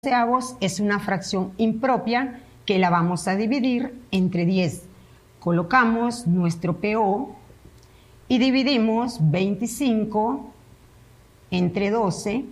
doceavos es una fracción impropia que la vamos a dividir entre 10. Colocamos nuestro PO y dividimos 25 entre 12.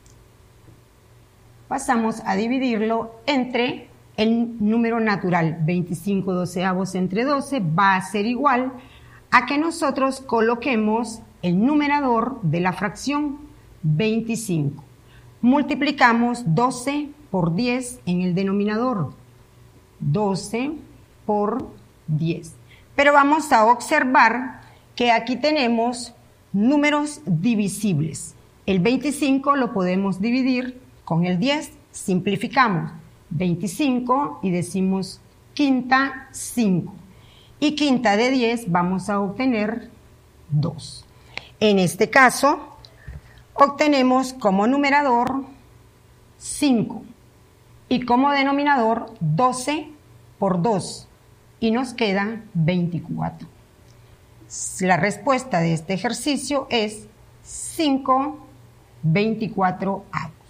Pasamos a dividirlo entre el número natural. 25 doceavos entre 12 va a ser igual a que nosotros coloquemos el numerador de la fracción 25. Multiplicamos 12 por 10 en el denominador. 12 por 10. Pero vamos a observar que aquí tenemos números divisibles. El 25 lo podemos dividir con el 10. Simplificamos 25 y decimos quinta 5. Y quinta de 10 vamos a obtener 2. En este caso, obtenemos como numerador 5 y como denominador 12 por 2 y nos queda 24. La respuesta de este ejercicio es 5/24.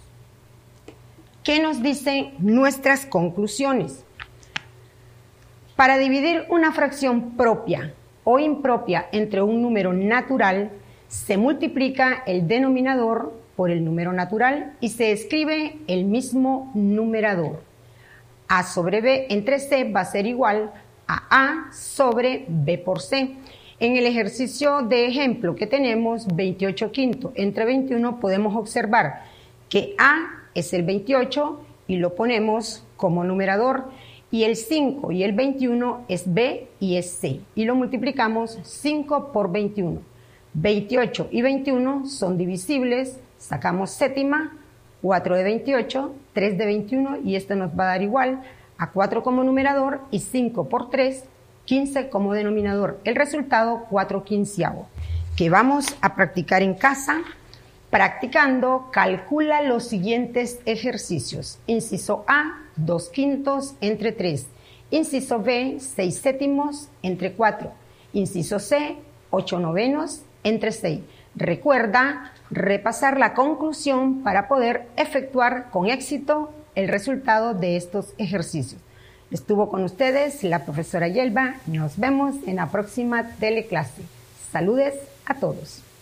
¿Qué nos dicen nuestras conclusiones? Para dividir una fracción propia o impropia entre un número natural, se multiplica el denominador por el número natural y se escribe el mismo numerador. A sobre B entre C va a ser igual a A sobre B por C. En el ejercicio de ejemplo que tenemos, 28 quinto entre 21, podemos observar que A es el 28 y lo ponemos como numerador, y el 5 y el 21 es B y es C, y lo multiplicamos 5 por 21. 28 y 21 son divisibles, sacamos séptima, 4 de 28, 3 de 21, y esto nos va a dar igual a 4 como numerador y 5 por 3, 15 como denominador. El resultado, 4/15. Que vamos a practicar en casa. Practicando, calcula los siguientes ejercicios. Inciso A, 2 quintos entre 3. Inciso B, 6 séptimos entre 4. Inciso C, 8 novenos entre 6. Recuerda repasar la conclusión para poder efectuar con éxito el resultado de estos ejercicios. Estuvo con ustedes la profesora Yelva. Nos vemos en la próxima teleclase. Saludes a todos.